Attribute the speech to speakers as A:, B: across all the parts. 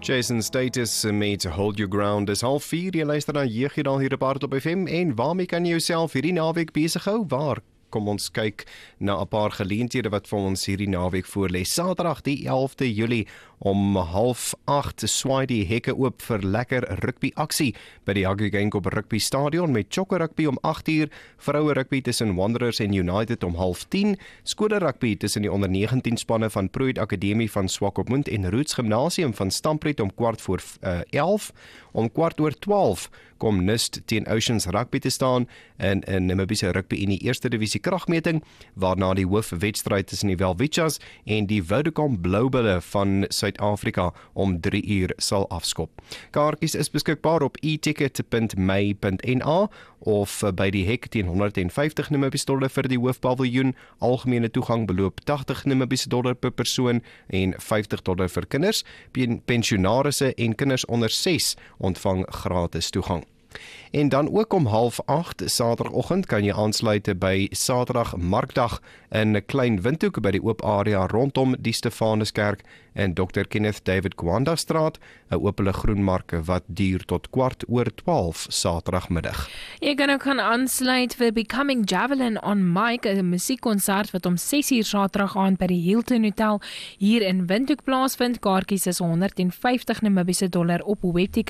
A: Jason Status met Hold Your Ground is 3:30. Jy luister na Jeugdal hier op Hardop FM. En waarmee kan jy jouself hierdie naweek besig hou? Waar? Kom ons kyk na 'n paar geleenthede wat vir ons hierdie naweek voorlê. Saterdag die 11de Julie om 7:30 swaai die hekke oop vir lekker rugby aksie by die Agri Geingob Rugby Stadion met Choco Rugby om 8:00, vroue rugby tussen Wanderers en United om 9:30, skole rugby tussen die onder 19 spanne van Proid Akademie van Swakopmund en Roots Gimnasium van Stampriet om 11:15, om 11:15 kom Nist teen Oceans Rugby te staan in Namibiese rugby in die eerste divisie kragmeting, waarna die hoofwedstryd tussen die Welwitschas en die Vodacom Bloubulle van Suid-Afrika om 3:00 sal afskop. Kaartjies is beskikbaar op eticket.my.na of by die hek teen $150 Namibiese vir die hoofpaviljoen. Algemene toegang beloop $80 Namibiese per persoon en $50 vir kinders. Pensionarisse en kinders onder 6 ontvang gratis toegang. En dan ook om 7:30 Saterdagoggend kan jy aansluit by Saterdag Markdag in Klein Windhoek by die oop area rondom die Stefanuskerk en Dr. Kenneth David Kwanda Straat, 'n openlike groenmark wat duur tot 12:15 Saterdagmiddag.
B: Jy kan ook gaan aansluit vir Becoming Javelin on Mike, 'n musiekkonsert wat om 6:00 Saterdag aand by die Hilton Hotel hier in Windhoek plaasvind. Kaartjies is $150 Namibiese op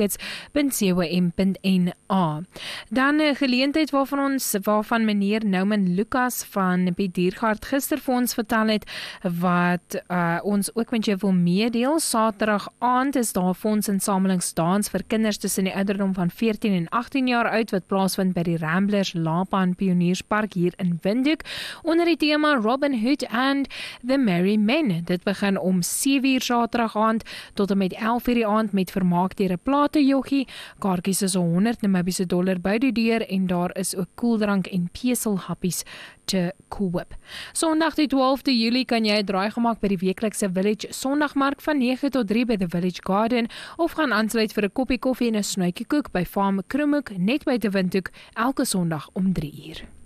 B: webtickets.com.na. Dan 'n geleentheid waarvan meneer Nouman Lucas van Piet Diergaard gister vir ons vertel het, wat ons ook met jou wil meedeel. Saterdag aand is daar 'n fondsinsamelingsdans vir kinders tussen die ouderdom van 14 en 18 jaar oud wat plaasvind by die Ramblers Lapan Pionierspark hier in Windhoek onder die tema Robin Hood and the Merry Men. Dit begin om 7:00 Saterdag aand tot en met 11:00 die aand met vermaak deur 'n platejoggie. Kaartjies is $100 Namibiese by die deur en daar is ook koeldrank en peselhappies te koop. Sondag die 12de Julie kan jy 'n draai gemaak by die weeklikse Village Sondagmark van 9 tot 3 by the Village Garden of gaan aansluit vir 'n koppie koffie en 'n snuitjie koek by Farm Kroemoek net buite Windhoek elke Sondag om 3:00.